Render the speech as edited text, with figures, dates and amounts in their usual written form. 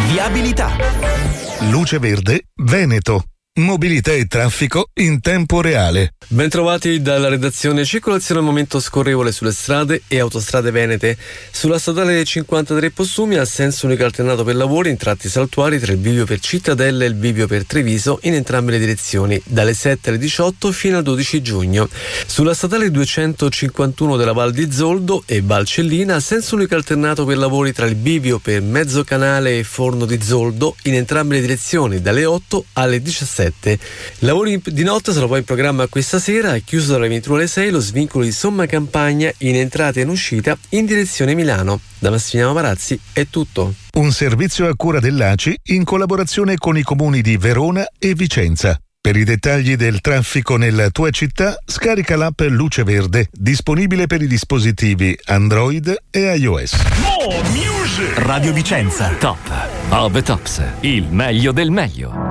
Viabilità. Luce Verde Veneto. Mobilità e traffico in tempo reale. Bentrovati dalla redazione. Circolazione al momento scorrevole sulle strade e autostrade venete. Sulla statale 53 Possumi ha senso unico alternato per lavori in tratti saltuari tra il bivio per Cittadella e il bivio per Treviso in entrambe le direzioni, dalle 7 alle 18 fino al 12 giugno. Sulla statale 251 della Val di Zoldo e Valcellina senso unico alternato per lavori tra il bivio per Mezzocanale e Forno di Zoldo in entrambe le direzioni, dalle 8 alle 17. Lavori di notte sono poi in programma questa sera. È chiuso dalle 21 alle 6 lo svincolo di Somma Campagna in entrata e in uscita in direzione Milano. Da Massimiliano Marazzi è tutto. Un servizio a cura dell'ACI in collaborazione con i comuni di Verona e Vicenza. Per i dettagli del traffico nella tua città, scarica l'app Luce Verde, disponibile per i dispositivi Android e iOS. Radio Vicenza. Top of the Tops. Il meglio del meglio.